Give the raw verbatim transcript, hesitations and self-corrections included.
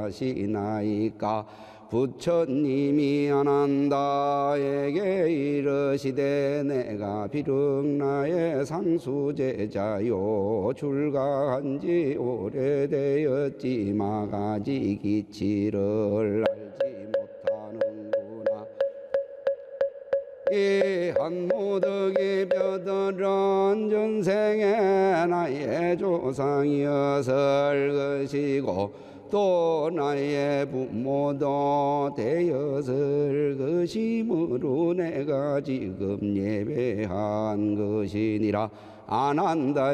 하시나이까. 부처님이 아난다에게 이르시되 내가 비록 나의 상수제자요 출가한지 오래되었지만 가지 기치를 알지 못하는구나. 이 한무득이 벼들은 전생에 나의 조상이었을 것이고 또 나의 부모도 되었을 것이므로 내가 지금 예배한 것이니라. 아난다